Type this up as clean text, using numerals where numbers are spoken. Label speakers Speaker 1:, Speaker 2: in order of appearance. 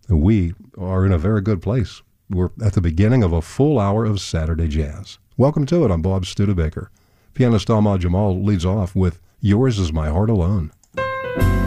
Speaker 1: We are in a very good place. We're at the beginning of a full hour of Saturday jazz. Welcome to it. I'm Bob Studebaker. Pianist Ahmad Jamal leads off with Yours Is My Heart Alone.